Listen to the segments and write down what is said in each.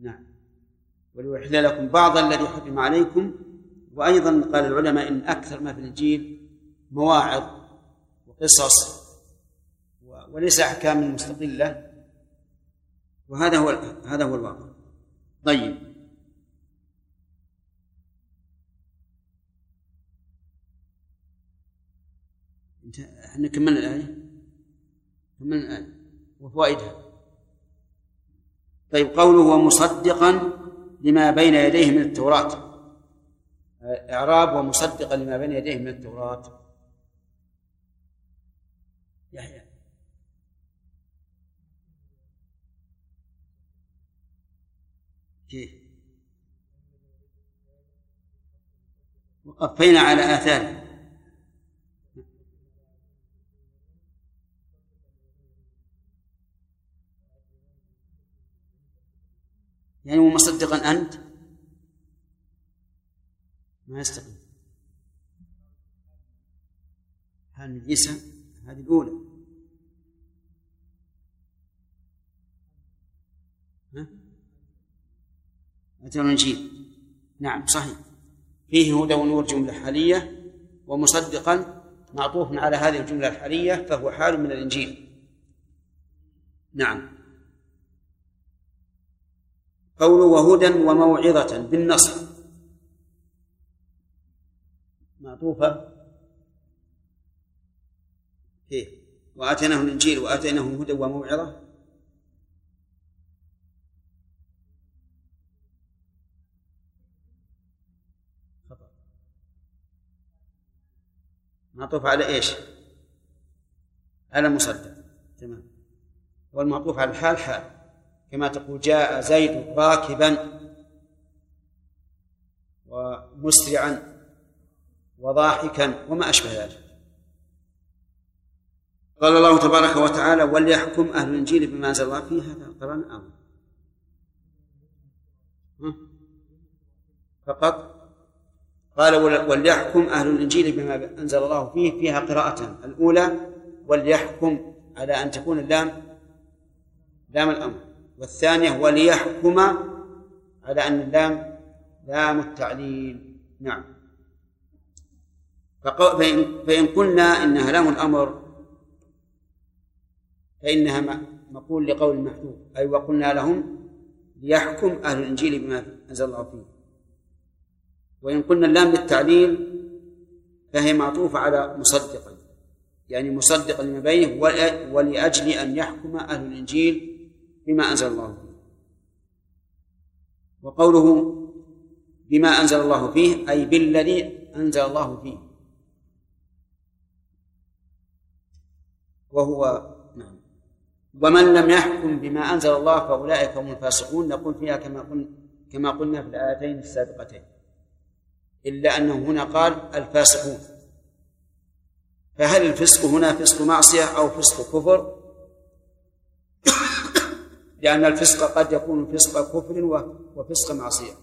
نعم. وليحل لكم بعض الذي حرم عليكم. وأيضا قال العلماء إن أكثر ما في الإنجيل مواعظ وقصص وليس أحكام مستقلة، وهذا هو الواقع. طيب، احنا كملنا الآية وفوائدها. طيب، قوله ومصدقا لما بين يديه من التوراة، إعراب ومصدقا لما بين يديه من التوراة. يحيى كيف؟ وقفينا على آثاره، يعني ومصدقا أنت ما يستقيم. هل نجيسة؟ هذه الأولى. أتى الإنجيل، نعم صحيح، فيه هدى ونور جملة حالية، ومصدقا معطوف على هذه الجملة الحالية فهو حال من الإنجيل. نعم. قوله وهدى وموعظة بالنصر معطوفة كيف؟ وآتيناه الإنجيل وآتيناه هدى وموعظة. معطوف على إيش؟ على مصدق، تمام. والمعطوف على الحال حال، كما تقول جاء زيد راكبا ومسرعا وضاحكا وما أشبه ذلك. قال الله تبارك وتعالى وليحكم أهل الإنجيل بما أنزل الله فيه. هذا قرآن أمر فقط. قال وليحكم أهل الإنجيل بما أنزل الله فيه، فيها قراءتان. الأولى وليحكم على أن تكون اللام لام الأمر، والثانية وليحكم على أن اللام لام التعليل. نعم. فإن قلنا إنها لام الأمر فإنها مقول لقول المحذوف، أي وقلنا لهم ليحكم أهل الإنجيل بما أنزل الله فيه. وإن قلنا اللام للتعليل فهي معطوفة على مصدقا، يعني مصدقا لما بينه ولأجل أن يحكم أهل الإنجيل بما أنزل الله فيه. وقوله بما أنزل الله فيه أي بالذي أنزل الله فيه، وهو نعم. ومن لم يحكم بما أنزل الله فأولئك هم الفاسقون. نقول فيها كما قلنا في الآيتين السابقتين، إلا أنه هنا قال الفاسقون. فهل الفسق هنا فسق معصية أو فسق كفر؟ لأن الفسق قد يكون فسق كفر وفسق معصية،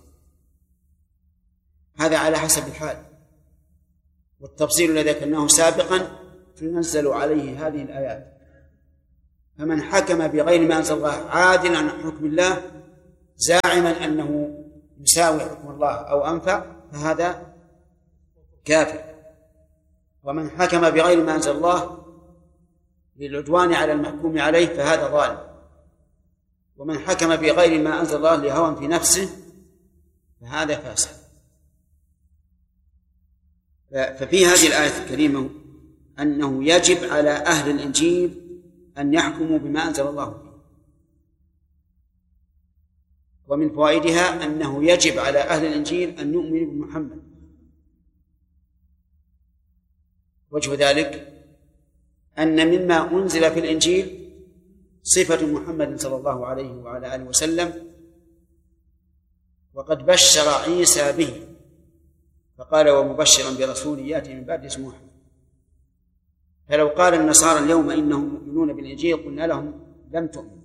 هذا على حسب الحال. والتفصيل الذي ذكرناه سابقا تنزل عليه هذه الآيات. فمن حكم بغير ما أنزل الله عادلا عن حكم الله زاعما أنه يساوي حكم الله أو أنفع فهذا كافر. ومن حكم بغير ما أنزل الله للعدوان على المحكوم عليه فهذا ظالم. ومن حكم بغير ما أنزل الله لهوى في نفسه فهذا فاسق. ففي هذه الآية الكريمة أنه يجب على أهل الإنجيل أن يحكموا بما أنزل الله فيه. ومن فوائدها أنه يجب على أهل الإنجيل أن يؤمنوا بمحمد. وجه ذلك أن مما أنزل في الإنجيل صفة محمد صلى الله عليه وعلى آله وسلم، وقد بشر عيسى به فقال ومبشرا برسول يأتي من بعد اسمه أحمد. فلو قال النصارى اليوم إنهم مؤمنون بالإنجيل قلنا لهم لم تؤمنوا،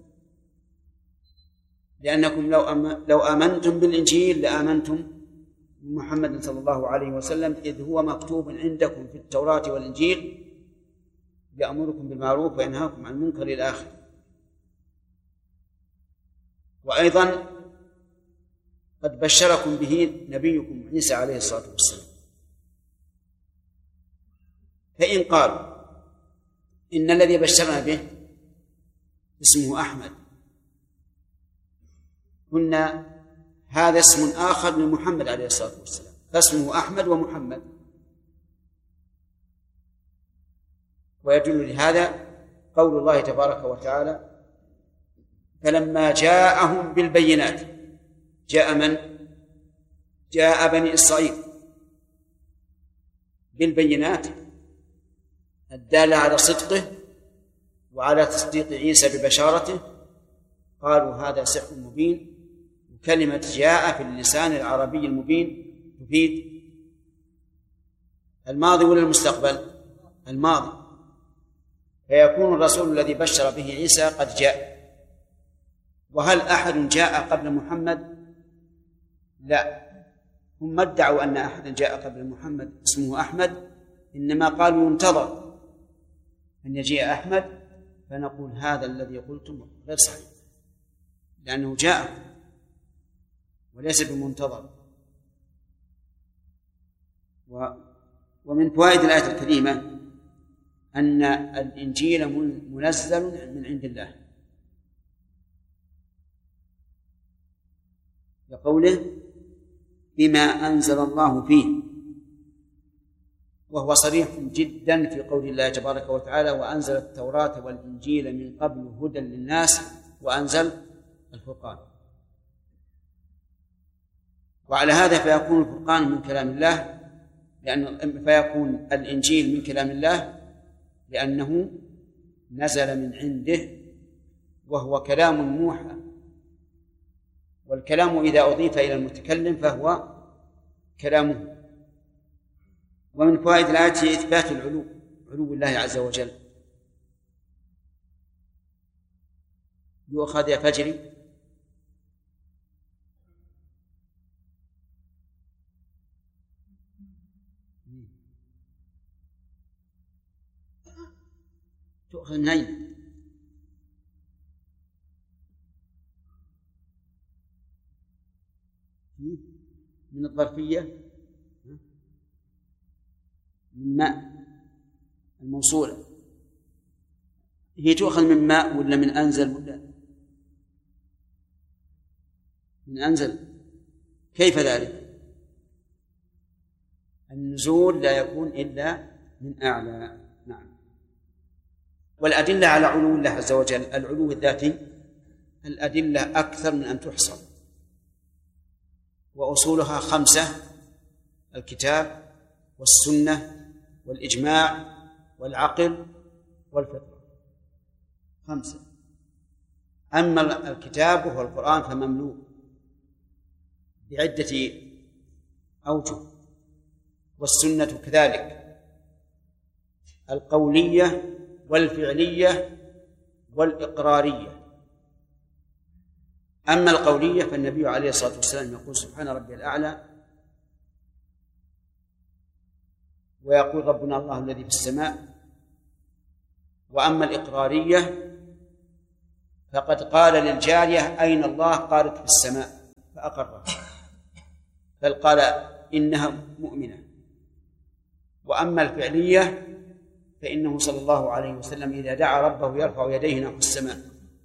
لأنكم لو آمنتم بالإنجيل لآمنتم بمحمد صلى الله عليه وسلم، إذ هو مكتوب عندكم في التوراة والإنجيل يأمركم بالمعروف وينهاكم عن المنكر إلى آخره. وأيضا قد بشركم به نبيكم عيسى عليه الصلاة والسلام. فإن قالوا إن الذي بشرنا به اسمه أحمد، قلنا هذا اسم آخر لمحمد عليه الصلاة والسلام، فاسمه أحمد ومحمد. ويدل لهذا قول الله تبارك وتعالى: فلما جاءهم بالبينات. جاء من؟ جاء بني إسرائيل بالبينات الدالة على صدقه وعلى تصديق عيسى ببشارته، قالوا هذا سحر مبين. وكلمة جاء في اللسان العربي المبين تفيد الماضي ولا المستقبل؟ الماضي، فيكون الرسول الذي بشر به عيسى قد جاء. وهل أحد جاء قبل محمد؟ لا، هم ما ادعوا أن أحدا جاء قبل محمد اسمه أحمد، إنما قالوا ينتظر أن يجيء أحمد، فنقول هذا الذي قلتم غير صحيح، لأنه جاء وليس بمنتظر. ومن فوائد الآية الكريمة أن الإنجيل منزل من عند الله، لقوله: بما أنزل الله فيه، وهو صريح جدا في قول الله تبارك وتعالى: وأنزل التوراة والإنجيل من قبل هدى للناس وأنزل الفرقان. وعلى هذا فيكون الفرقان من كلام الله، فيكون الإنجيل من كلام الله لأنه نزل من عنده، وهو كلام موحى، والكلام إذا أضيف إلى المتكلم فهو كلامه. ومن فوائد الآية إثبات علو الله عز وجل. يؤخذ يا فجري. تؤخذ من أين؟ من الظرفية، من ماء الموصولة. هي تؤخذ من ماء ولا من أنزل ولا من أنزل؟ كيف ذلك؟ النزول لا يكون إلا من أعلى. نعم. والأدلة على علو الله عز وجل، العلو الذاتي، الأدلة أكثر من أن تحصر، وأصولها 5: الكتاب والسنة والإجماع والعقل والفطرة، 5. أما الكتاب وهو القرآن فمملوء بعدة أوجه، والسنة كذلك، القولية والفعلية والإقرارية. أما القولية فالنبي عليه الصلاة والسلام يقول: سبحان ربي الأعلى، ويقول: ربنا الله الذي في السماء. وأما الإقرارية فقد قال للجارية: أين الله؟ قالت: في السماء، فأقرها، بل قال إنها مؤمنة. وأما الفعلية فإنه صلى الله عليه وسلم إذا دعا ربه يرفع يديه نحو السماء،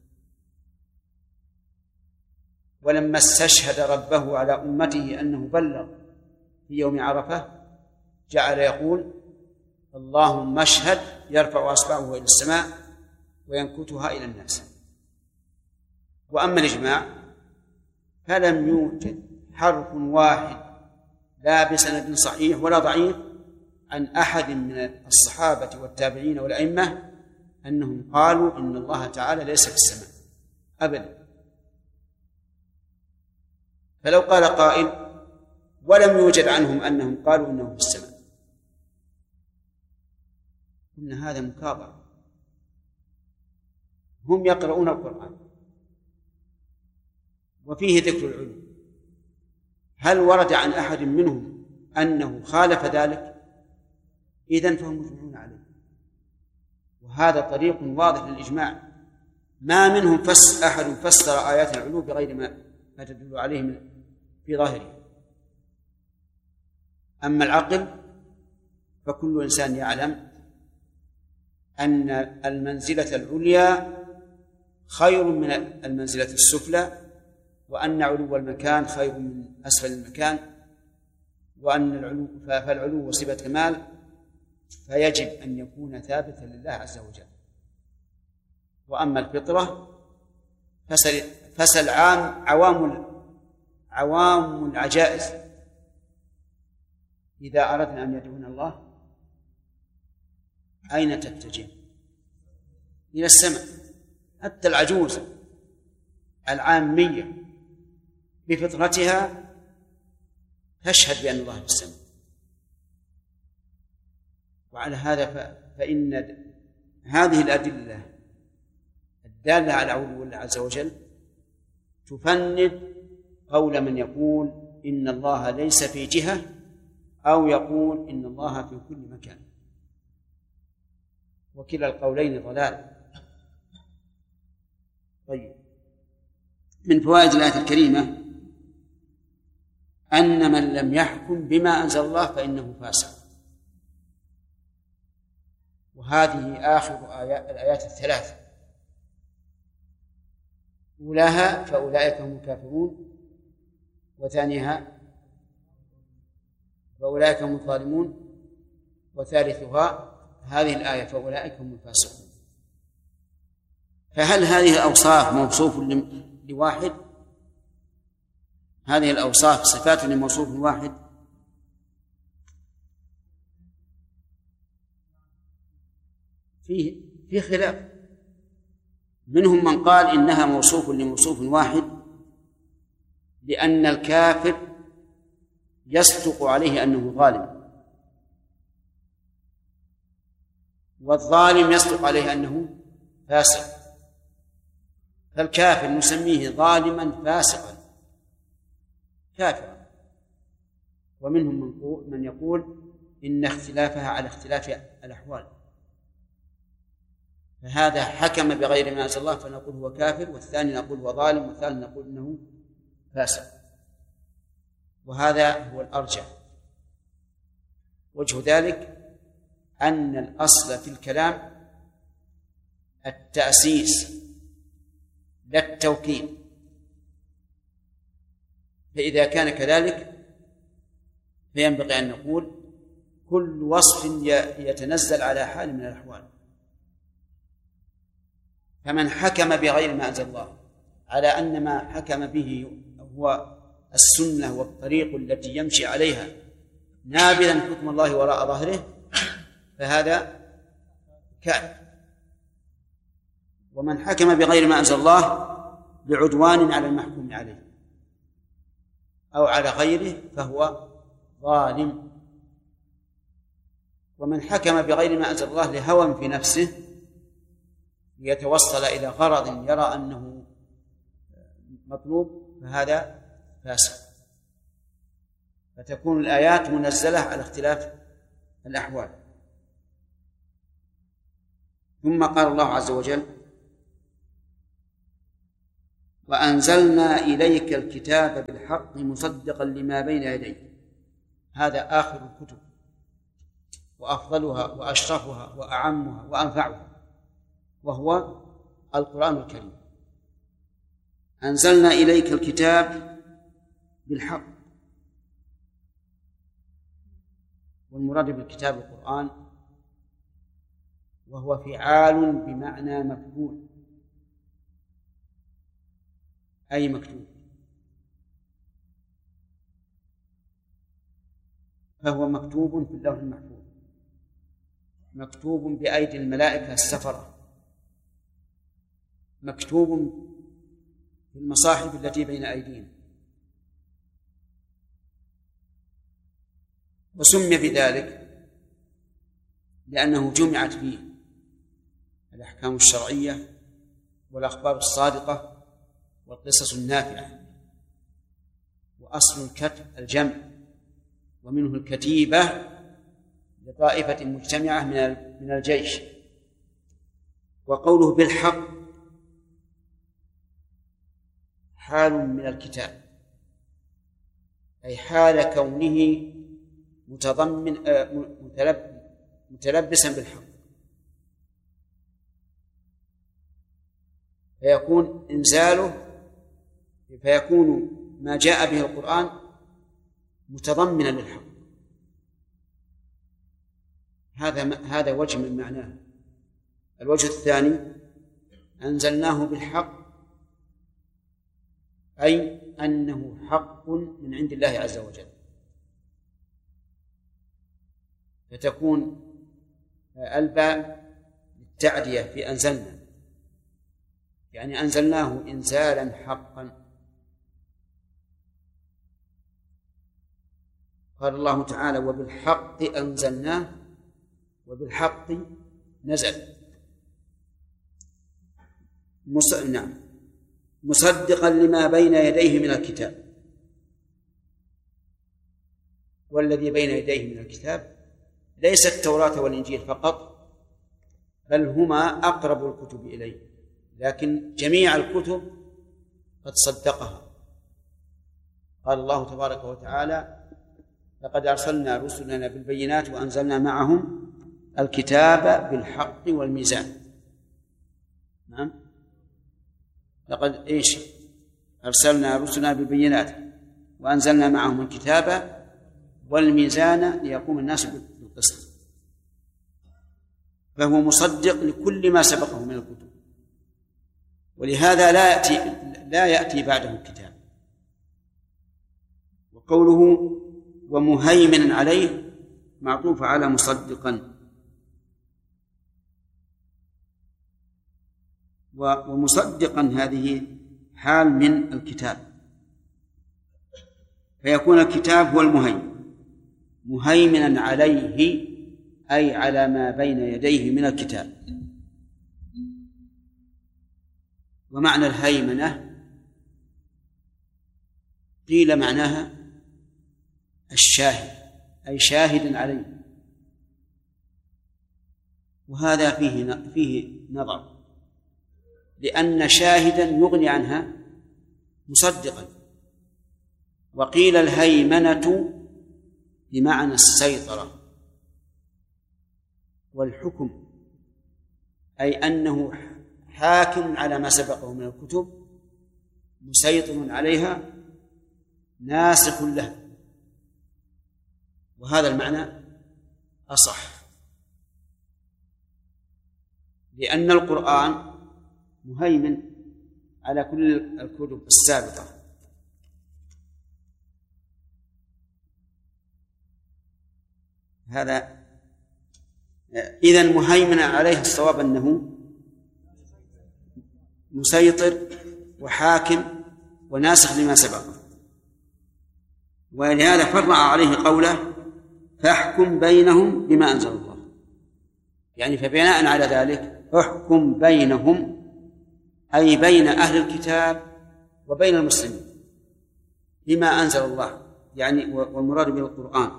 ولما استشهد ربه على أمته أنه بلغ في يوم عرفة جعل يقول: اللهم اشهد، يرفع أصبعه إلى السماء وينكتها إلى الناس. وأما الإجماع فلم يوجد حرف واحد لا بسند صحيح ولا ضعيف عن أحد من الصحابة والتابعين والأئمة أنهم قالوا إن الله تعالى ليس في السماء أبدا. فلو قال قائل: ولم يوجد عنهم أنهم قالوا إنه في السماء، إن هذا مكابرة. هم يقرؤون القرآن وفيه ذكر العلو، هل ورد عن أحد منهم أنه خالف ذلك؟ إذن فهم مجمعون عليه، وهذا طريق واضح للإجماع. ما منهم أحد فسر آيات العلو بغير ما تدل عليه في ظاهره. أما العقل فكل إنسان يعلم أن المنزلة العليا خير من المنزلة السفلى، وأن علو المكان خير من أسفل المكان، وأن فالعلو صفة كمال، فيجب أن يكون ثابتا لله عز وجل. وأما الفطرة فسل عوام العجائز إذا أردنا أن يدعون الله أين تتجه؟ إلى السماء. حتى العجوز العامية بفطرتها تشهد بأن الله في السماء. وعلى هذا فإن هذه الأدلة الدالة على علو الله عز وجل تفند قول من يقول إن الله ليس في جهة، أو يقول إن الله في كل مكان، وكلا القولين ضلال. طيب، من فوائد الآية الكريمة أن من لم يحكم بما أنزل الله فإنه فاسق. وهذه آخر الآيات الثلاث، أولاها فأولئك هم الكافرون، وثانيها فأولئك هم الظالمون، وثالثها هذه الآية فأولئك هم الفاسقون. فهل هذه الأوصاف موصوف لواحد؟ هذه الأوصاف صفات لموصوف واحد؟ فيه خلاف. منهم من قال إنها موصوف لموصوف واحد، لأن الكافر يصدق عليه أنه ظالم، والظالم يصدق عليه أنه فاسق، فالكافر نسميه ظالما فاسقا كافرا. ومنهم من يقول إن اختلافها على اختلاف الأحوال، فهذا حكم بغير ما أنزل الله فنقول هو كافر، والثاني نقول هو ظالم، والثالث نقول إنه فاسق. وهذا هو الأرجح. وجه ذلك أن الأصل في الكلام التأسيس لا التوكيد، فإذا كان كذلك فينبغي أن نقول كل وصف يتنزل على حال من الأحوال. فمن حكم بغير ما أنزل الله على أن ما حكم به هو السنة والطريق التي يمشي عليها نابذا حكم الله وراء ظهره فهذا كافر. ومن حكم بغير ما أنزل الله بعدوان على المحكوم عليه أو على غيره فهو ظالم. ومن حكم بغير ما أنزل الله لهوى في نفسه ليتوصل إلى غرض يرى أنه مطلوب فهذا فاسق. فتكون الآيات منزلة على اختلاف الأحوال. ثم قال الله عز وجل: وأنزلنا إليك الكتاب بالحق مصدقا لما بين يديه. هذا آخر الكتب وأفضلها وأشرفها وأعمها وأنفعها، وهو القرآن الكريم. أنزلنا إليك الكتاب بالحق، والمراد بالكتاب القرآن، وهو فعال بمعنى مفعول أي مكتوب، فهو مكتوب في اللوح المحفوظ، مكتوب بأيدي الملائكة السفرة، مكتوب في المصاحف التي بين أيدينا. وسمي بذلك لأنه جمعت فيه الأحكام الشرعية والأخبار الصادقة والقصص النافعة. وأصل الكتب الجمع، ومنه الكتيبة لطائفة مجتمعة من الجيش. وقوله بالحق حال من الكتاب، أي حال كونه متلبسا بالحق، فيكون ما جاء به القرآن متضمنا للحق. هذا وجه من معناه. الوجه الثاني: أنزلناه بالحق، أي أنه حق من عند الله عز وجل، فتكون الباء للتعدية في أنزلنا، يعني أنزلناه إنزالا حقا. قال الله تعالى: وبالحق أنزلناه وبالحق نزل. مصدقا لما بين يديه من الكتاب. والذي بين يديه من الكتاب ليس التوراة والإنجيل فقط، بل هما أقرب الكتب إليه، لكن جميع الكتب قد صدقها. قال الله تبارك وتعالى: لقد أرسلنا رسلنا بالبينات وأنزلنا معهم الكتاب بالحق والميزان. نعم، لقد أرسلنا رسلنا بالبينات وأنزلنا معهم الكتاب والميزان ليقوم الناس بالقسط. فهو مصدق لكل ما سبقه من الكتب، ولهذا لا يأتي بعده الكتاب. وقوله ومهيمنا عليه معطوف على مصدقا. ومصدقا هذه حال من الكتاب، فيكون الكتاب هو المهيمن، مهيمنا عليه أي على ما بين يديه من الكتاب. ومعنى الهيمنة قيل معناها الشاهد، أي شاهد عليه، وهذا فيه نظر، لأن شاهدا يغني عنها مصدقا. وقيل الهيمنة بمعنى السيطرة والحكم، أي أنه حاكم على ما سبقه من الكتب، مسيطر عليها، ناسخ لها. وهذا المعنى أصح، لأن القرآن مهيمن على كل الكتب السابقة. هذا إذن مهيمن عليه، الصواب أنه مسيطر وحاكم وناسخ لما سبقه. ولهذا فرع عليه قوله: فاحكم بينهم بما أنزل الله، يعني فبناء على ذلك احكم بينهم، أي بين أهل الكتاب وبين المسلمين بما أنزل الله، يعني والمراد به القرآن.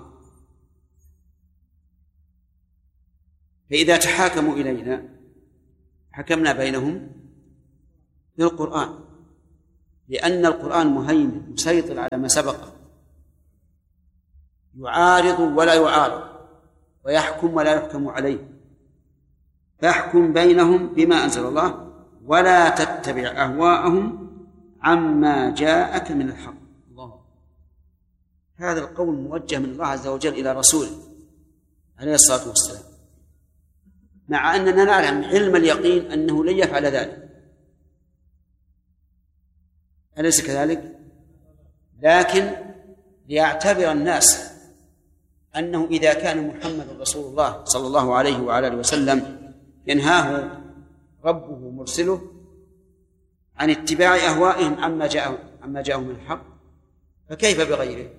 فإذا تحاكموا إلينا حكمنا بينهم بالقرآن، لأن القرآن مهيمن مسيطر على ما سبقه، يعارض ولا يعارض، ويحكم ولا يحكم عليه. فاحكم بينهم بما أنزل الله ولا تتبع أهواءهم عما جاءك من الحق. الله، هذا القول موجه من الله عز وجل إلى رسوله عليه الصلاة والسلام، مع أننا نعلم علم اليقين أنه لن يفعل ذلك، أليس كذلك؟ لكن ليعتبر الناس أنه إذا كان محمد رسول الله صلى الله عليه وعلى آله وسلم ينهاه ربه مرسله عن اتباع أهوائهم عما جاءهم من الحق، فكيف بغيره؟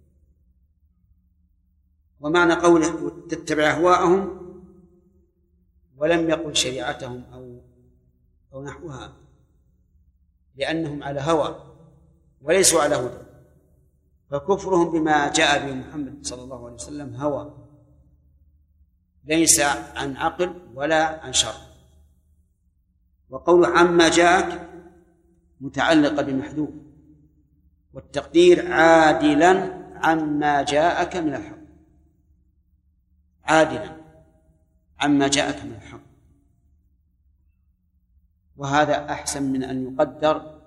ومعنى قوله تتبع أهواءهم ولم يقل شريعتهم أو نحوها، لأنهم على هوى وليسوا على هدى، فكفرهم بما جاء به محمد صلى الله عليه وسلم هوى، ليس عن عقل ولا عن شرع. وقول عما جاءك متعلقة بمحذوف، والتقدير عادلا عما جاءك من الحق، عادلا عما جاءك من الحق. وهذا أحسن من أن يقدر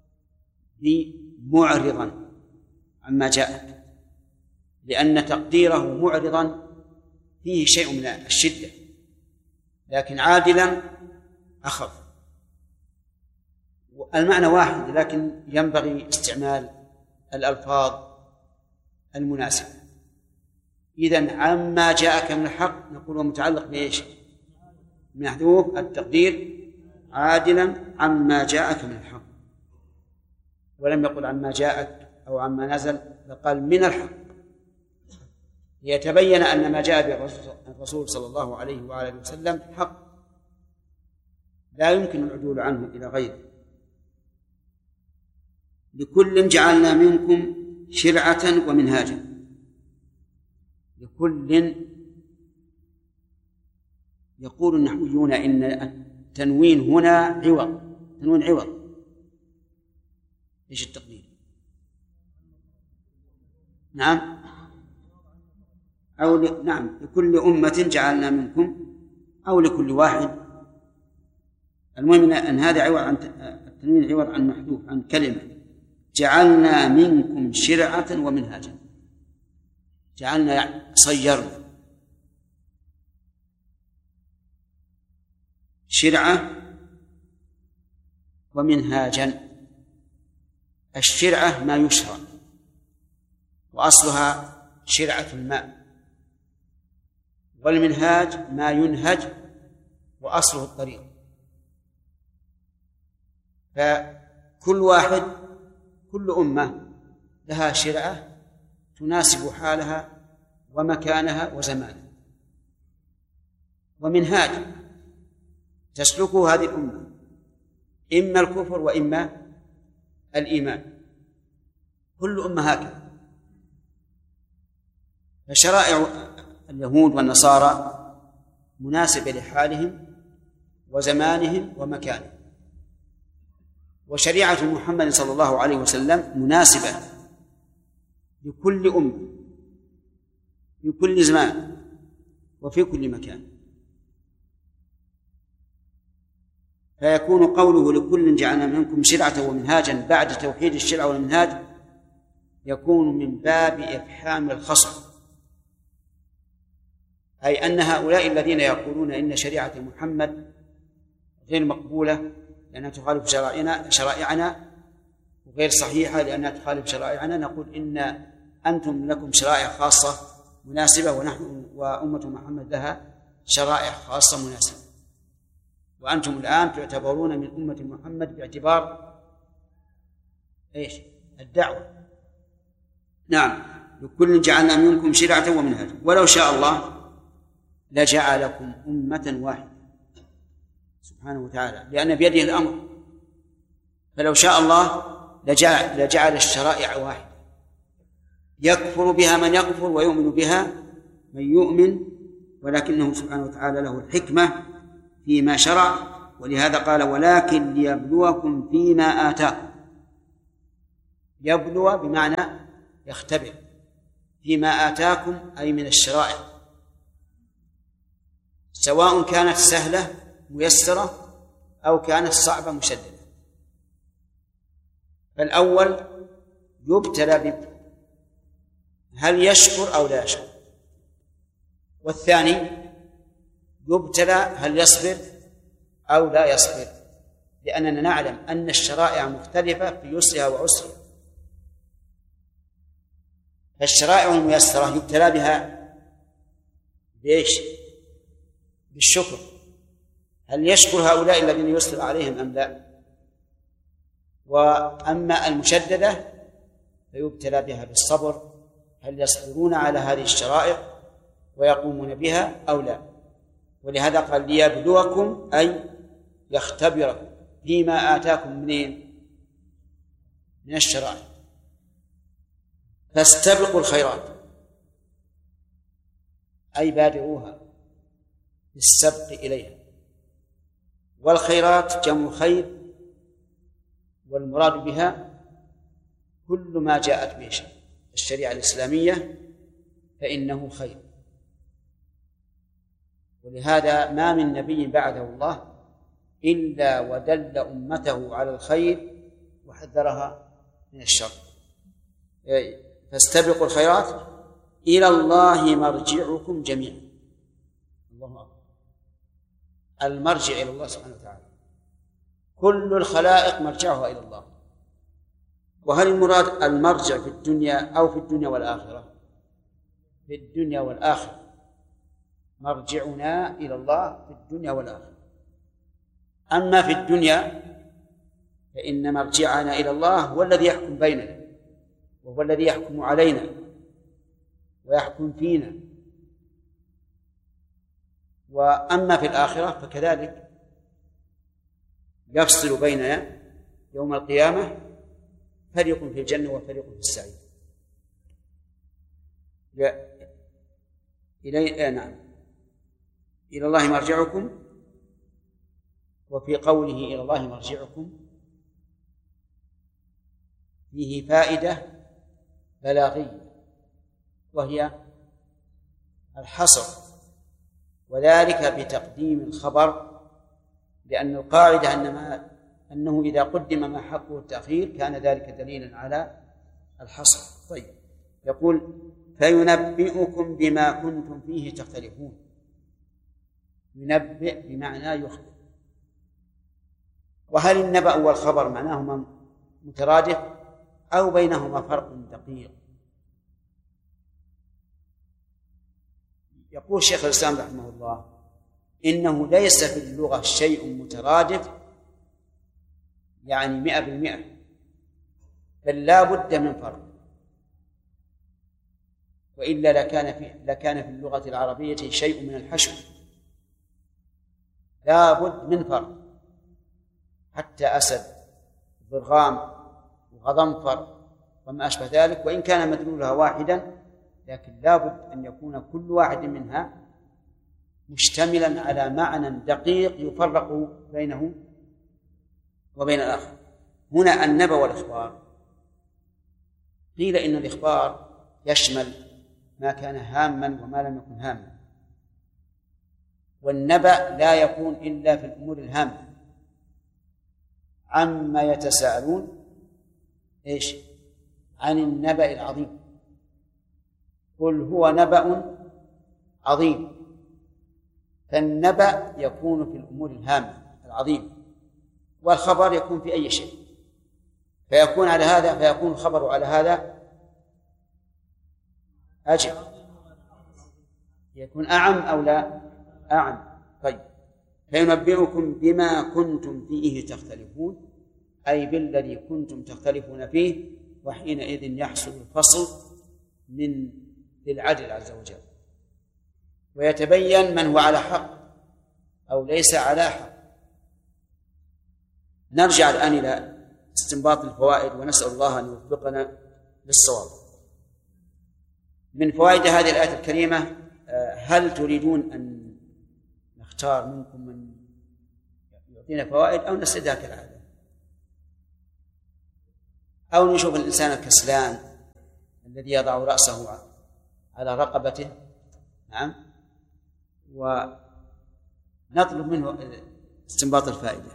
بمعرضا عما جاءك، لأن تقديره معرضا فيه شيء من الشدة، لكن عادلا أخف. المعنى واحد، لكن ينبغي استعمال الألفاظ المناسبة. إذن عما جاءك من الحق نقول متعلق بإيش؟ محذوف التقدير عادلا عما جاءك من الحق، ولم يقل عما جاءك أو عما نزل، فقال من الحق، ليتبين أن ما جاء به الرسول صلى الله عليه وآله وسلم حق لا يمكن العدول عنه إلى غيره. لكل جعلنا منكم شرعة ومنهاجا. لكل، يقول النحويون إن التنوين هنا عوض، تنوين عوض. إيش التقدير؟ نعم، أو نعم، لكل أمة جعلنا منكم، أو لكل واحد. المهم أن هذا عوض عن التنوين، عوض عن محذوف عن كلمة جعلنا منكم شرعة ومنهاجا. جعلنا يعني صيرنا، شرعة ومنهاجا. الشرعة ما يشرع، وأصلها شرعة الماء، والمنهاج ما ينهج وأصله الطريق. فكل واحد، كل أمة لها شرعة تناسب حالها ومكانها وزمانها، ومنهاج تسلكه هذه الأمة، إما الكفر وإما الإيمان. كل أمة هكذا. فشرائع اليهود والنصارى مناسبة لحالهم وزمانهم ومكانهم، وشريعة محمد صلى الله عليه وسلم مناسبة لكل أمة في كل زمان وفي كل مكان. فيكون قوله لكل جعلنا منكم شرعة ومنهاجا بعد توحيد الشرع والمنهاج يكون من باب إفحام الخصم، أي أن هؤلاء الذين يقولون إن شريعة محمد غير مقبولة لأنها تخالف شرائعنا وغير صحيحة لأنها تخالف شرائعنا، نقول إن أنتم لكم شرائع خاصة مناسبة، ونحن وأمة محمد لها شرائع خاصة مناسبة، وأنتم الآن تعتبرون من أمة محمد باعتبار إيش؟ الدعوة. نعم، لكل جعلنا منكم شرعة ومنهاجا ولو شاء الله لجعلكم أمة واحدة سبحانه وتعالى، لأن بيده الأمر. فلو شاء الله لجعل الشرائع واحدة يكفر بها من يكفر ويؤمن بها من يؤمن، ولكنه سبحانه وتعالى له الحكمة فيما شرع. ولهذا قال ولكن ليبلوكم فيما آتاكم. يبلو بمعنى يختبر، فيما آتاكم أي من الشرائع، سواء كانت سهلة ميسرة أو كانت صعبة مشددة. فالأول يبتلى هل يشكر أو لا يشكر، والثاني يبتلى هل يصبر أو لا يصبر، لأننا نعلم أن الشرائع مختلفة في يسرها وعسرها. فالشرائع الميسرة يبتلى بها بإيش؟ بالشكر، هل يشكر هؤلاء الذين يسر عليهم أم لا؟ وأما المشددة فيبتلى بها بالصبر، هل يصبرون على هذه الشرائع ويقومون بها أو لا؟ ولهذا قال ليبلوكم أي يختبركم فيما آتاكم من الشرائع. فاستبقوا الخيرات أي بادروها بالسبق إليها. والخيرات جمع خير، والمراد بها كل ما جاءت به الشريعة الإسلامية فإنه خير. ولهذا ما من نبي بعده الله إلا ودل أمته على الخير وحذرها من الشر. فاستبقوا الخيرات إلى الله مرجعكم جميعا. الله أكبر. المرجع إلى الله سبحانه وتعالى، كل الخلائق مرجعها إلى الله. وهل المراد المرجع في الدنيا أو في الدنيا والآخرة؟ في الدنيا والآخرة، مرجعنا إلى الله في الدنيا والآخرة. أما في الدنيا فإن مرجعنا إلى الله هو الذي يحكم بيننا، وهو الذي يحكم علينا ويحكم فينا. وأما في الآخرة فكذلك يفصل بيننا يوم القيامة فريق في الجنة وفريق في السعير. نعم، إلى الله مرجعكم. وفي قوله إلى الله مرجعكم فيه فائدة بلاغية، وهي الحصر، وذلك بتقديم الخبر، لأن القاعدة أنه إذا قدم ما حقه التأخير كان ذلك دليلا على الحصر. طيب، يقول فينبئكم بما كنتم فيه تختلفون. ينبئ بمعنى يخبر. وهل النبأ والخبر معناهما مترادف أو بينهما فرق دقيق؟ يقول شيخ الإسلام رحمه الله إنه ليس في اللغة شيء مترادف يعني 100%، بل لا بد من فرق، وإلا لكان في اللغة العربية شيء من الحشو. لا بد من فرق، حتى أسد ضرغام وغضنفر وما أشبه ذلك، وإن كان مدلولها واحدا لكن لا بد أن يكون كل واحد منها مشتملا على معنى دقيق يفرق بينه وبين الآخر. هنا النبأ والإخبار، قيل إن الإخبار يشمل ما كان هاما وما لم يكن هاما، والنبأ لا يكون إلا في الأمور الهامة. عما يتساءلون إيش؟ عن النبأ العظيم، قل هو نبأ عظيم. فالنبأ يكون في الأمور الهامة العظيمة، والخبر يكون في أي شيء، فيكون الخبر على هذا أجل، يكون أعم أو لا أعم. طيب، فينبئكم بما كنتم فيه تختلفون، أي بالذي كنتم تختلفون فيه، وحينئذ يحصل الفصل من للعدل عز وجل، ويتبين من هو على حق أو ليس على حق. نرجع الآن إلى استنباط الفوائد، ونسأل الله أن يوفقنا للصواب. من فوائد هذه الآية الكريمة، هل تريدون أن نختار منكم من يعطينا فوائد أو نسردها كالعادة، أو نشوف الإنسان الكسلان الذي يضع رأسه على رقبته، نعم، ونطلب منه استنباط الفائدة.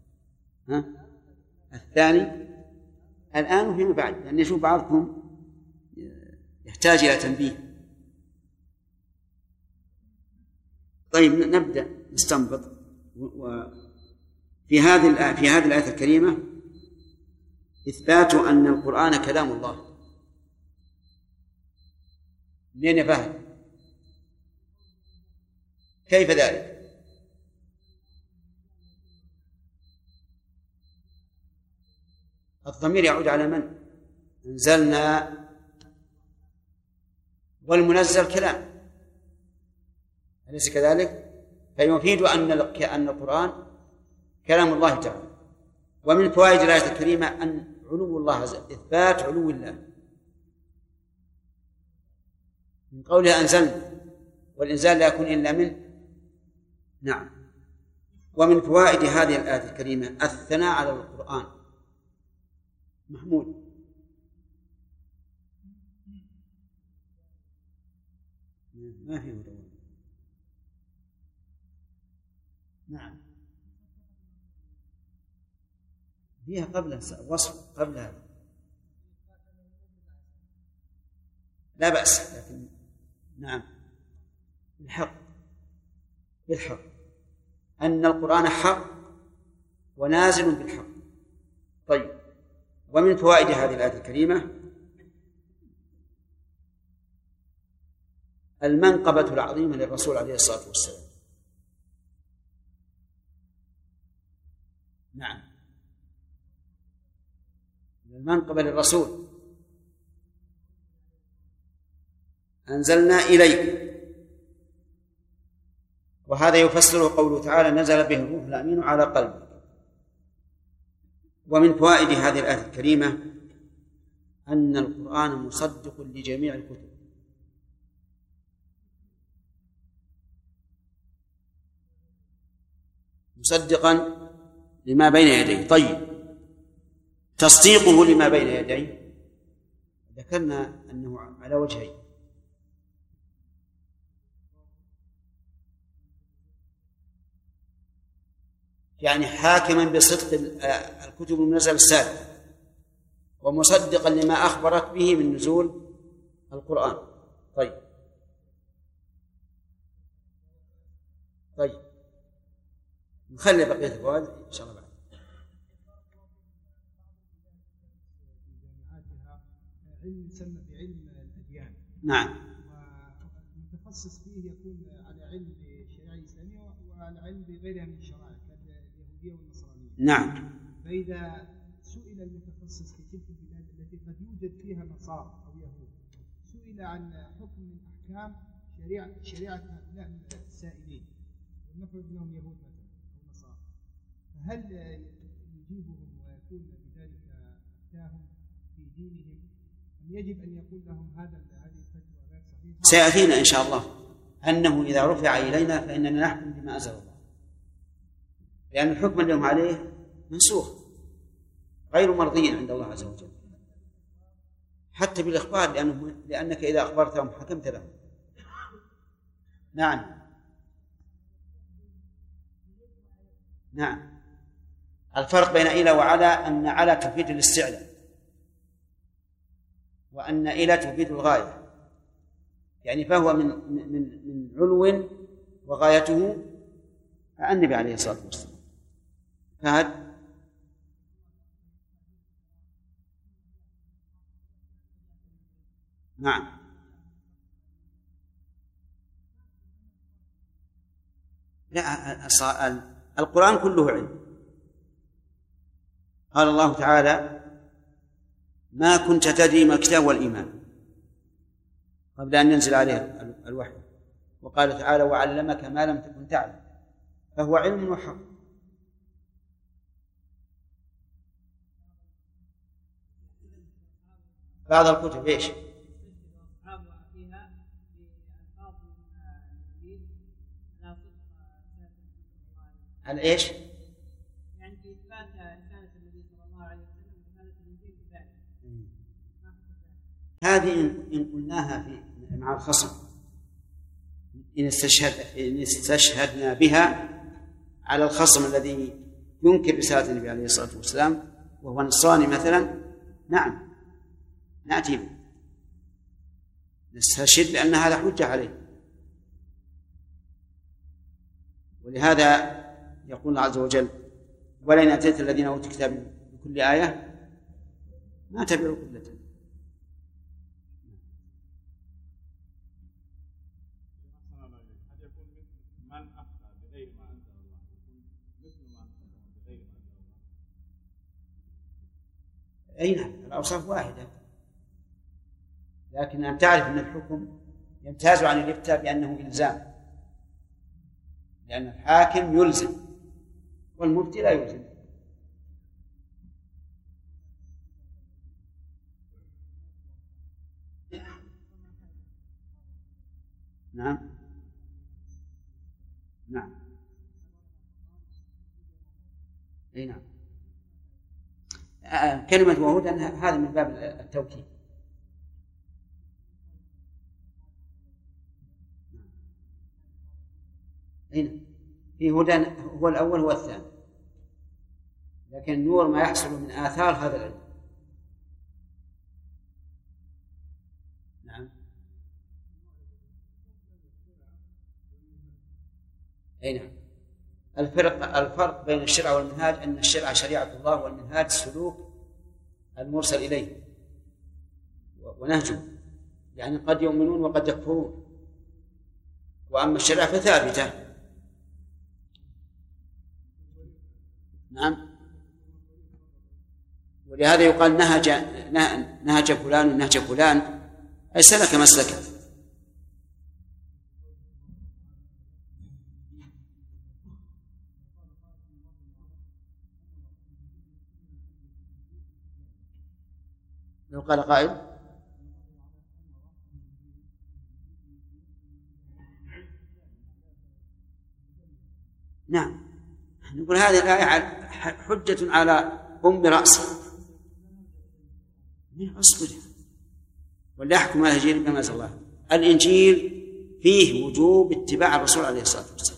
الثاني الآن وفيما بعد، لأن نشوف بعضكم يحتاج إلى تنبيه. طيب، نبدأ نستنبط. وفي هذه الآية الكريمة إثبات أن القرآن كلام الله. منين يا فهد؟ كيف ذلك؟ الضمير يعود على من؟ أنزلنا، والمنزل كلام، أليس كذلك؟ فيفيد أن القرآن كلام الله تعالى. ومن فوائد الآية الكريمة أن علو الله، إثبات علو الله من قوله أنزلنا، والإنزال لا يكون إلا منه. نعم. ومن فوائد هذه الآية الكريمة الثناء على القرآن محمود، ما في هدى. نعم فيها قبل وصف قبل هذا لا بأس، لكن نعم بالحق أن القرآن حق ونازل بالحق. طيب، ومن فوائد هذه الآية الكريمة المنقبة العظيمة للرسول عليه الصلاة والسلام. نعم المنقبة للرسول أنزلنا إليك، وهذا يفسره قوله تعالى نزل به الروح الأمين على قلبك. ومن فوائد هذه الآية الكريمة أن القرآن مصدق لجميع الكتب، مصدقا لما بين يديه. طيب، تصديقه لما بين يديه ذكرنا أنه على وجهين: يعني حاكما بصدق الكتب المنزلة السابقة، ومصدقا لما أخبرت به من نزول القرآن. طيب نخلي بقية الفوائد إن شاء الله بعد. علم يسمى بعلم الأديان. نعم. والمتخصص فيه يكون على علم بالشريعة الإسلامية وعلى علم بغيرها من الشرائع كاليهودية والنصرانية. نعم. فإذا سئل المتخصص في تلك البلاد التي قد يوجد فيها نصارى أو يهود، سئل عن حكم من أحكام شريعة هؤلاء السائلين، ونفرض لهم يهود مثلا أو نصارى، فهل يجيبهم ويكون بذلك أفتاهم في دينهم، أم يجب أن يقول لهم هذه الفتوى غير صحيحة؟ سيأتينا إن شاء الله أنه إذا رفع إلينا فإننا نحكم بما أنزل الله، لأن الحكم اليوم عليه منسوخ غير مرضي عند الله عز وجل، حتى بالإخبار، لأنك إذا أخبرتهم حكمت لهم. نعم الفرق بين إلى وعلى أن على تفيد الاستعلاء، وأن إلى تفيد الغاية، يعني فهو من علو وغايته النبي عليه الصلاة والسلام. فهد نعم لا، القرآن كله علم. قال الله تعالى ما كنت تدري ما الكتاب والإيمان قبل أن ينزل عليه الوحي، وقال تعالى وعلمك ما لم تكن تعلم، فهو علم وحق. بعض الكتب ايش؟ على ايش؟ يعني في اثبات رسالة النبي صلى الله عليه وسلم ورسالة الانجيل بذلك. هذه إن قلناها مع الخصم، إن استشهدنا بها على الخصم الذي ينكر رسالة النبي عليه الصلاة والسلام وهو نصراني مثلا، نعم نأتي به، نستشهد بأن هذا حجة عليه. ولهذا يقول الله عز وجل ولئن أتيت الذين أوتوا الكتاب بكل آية ما تبعوا قبلتهم. أي نعم الأوصاف واحدة، لكن أن تعرف أن الحكم يمتاز عن الإفتاء بأنه إلزام، لأن الحاكم يلزم والمفتي لا يلزم. نعم أي نعم كلمة وهود هذا من باب التوكيد. هنا في هدى هو الأول هو الثاني، لكن النور ما يحصل من آثار هذا العلم. نعم. أي نعم. الفرق بين الشرع والمنهاج أن الشرع شريعة الله، والمنهاج سلوك المرسل إليه ونهجه، يعني قد يؤمنون وقد يكفرون، وأما الشرع فثابتة. نعم. ولهذا يقال نهج فلان ونهج فلان، أي سلك مسلكه. لو قال قائل نعم، نقول هذه الآية حجة على أم رأسه من أصله، ولا يحكم على الإنجيل بما أنزل الله. الإنجيل فيه وجوب اتباع الرسول عليه الصلاة والسلام،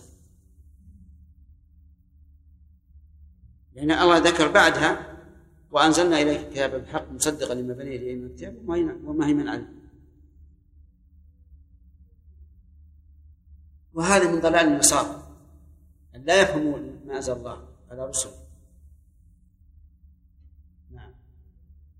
لأن الله ذكر بعدها وأنزلنا إليك كتابا بالحق مصدقا لما بين يديه من الكتاب ومهيمنا عليه. وهذا من ضلال النصارى أن لا يفهموا ما أنزل الله على رسله.